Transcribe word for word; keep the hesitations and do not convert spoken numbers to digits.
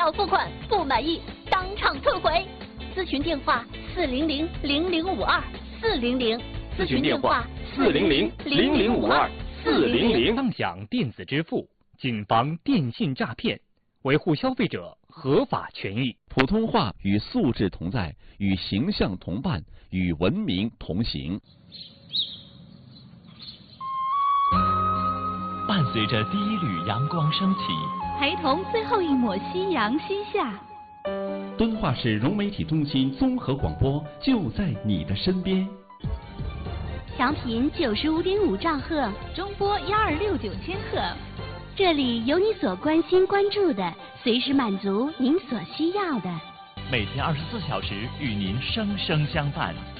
场付款，不满意当场退回。咨询电话：四零零零零五二四零零。 咨询电话：四零零零零五二四零零。 畅享电子支付，谨防电信诈骗，维护消费者合法权益。 普通话与素质同在，与形象同伴，与文明同行。 伴随着第一缕阳光升起， 陪同最后一抹夕阳西下。 敦化市融媒体中心综合广播就在你的身边。 调频九十五点五兆赫，中波幺二六九千赫。这里有你所关心关注的，随时满足您所需要的。 每天二十四小时与您生生相伴。